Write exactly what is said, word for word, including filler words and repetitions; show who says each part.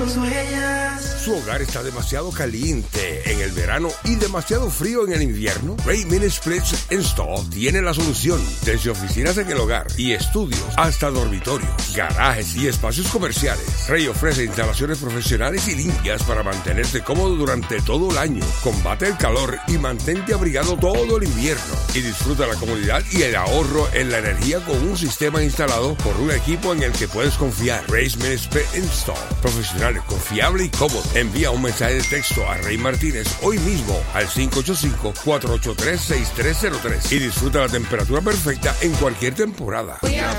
Speaker 1: tus huellas.
Speaker 2: Su hogar está demasiado caliente en el verano y demasiado frío en el invierno. Ray Mini Splits Install tiene la solución. Desde oficinas en el hogar y estudios hasta dormitorios, garajes y espacios comerciales, Ray ofrece instalaciones profesionales y limpias para mantenerte cómodo durante todo el año. Combate el calor y mantente abrigado todo el invierno. Y disfruta la comodidad y el ahorro en la energía con un sistema instalado por un equipo en el que puedes confiar. Ray Mini Split Install. Profesional, confiable y cómodo. Envía un mensaje de texto a Ray Martínez hoy mismo al cinco ocho cinco, cuatro ocho tres, seis tres cero tres y disfruta la temperatura perfecta en cualquier temporada.